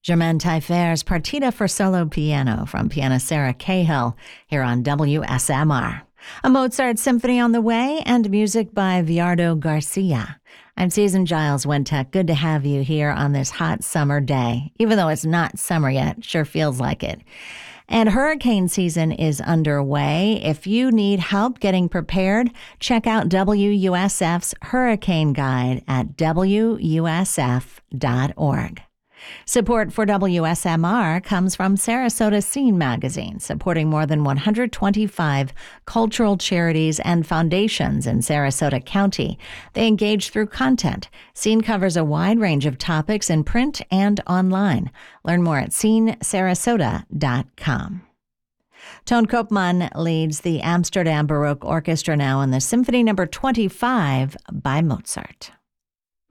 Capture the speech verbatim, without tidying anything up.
Germaine Taillefer's Partita for Solo Piano from pianist Sarah Cahill here on W S M R. A Mozart symphony on the way and music by Viardo Garcia. I'm Susan Giles Wintech. Good to have you here on this hot summer day. Even though it's not summer yet, sure feels like it. And hurricane season is underway. If you need help getting prepared, check out W U S F's Hurricane Guide at W U S F dot org. Support for W S M R comes from Sarasota Scene Magazine, supporting more than one hundred twenty-five cultural charities and foundations in Sarasota County. They engage through content. Scene covers a wide range of topics in print and online. Learn more at scene sarasota dot com. Toon Koopman leads the Amsterdam Baroque Orchestra now in the Symphony Number twenty-five by Mozart.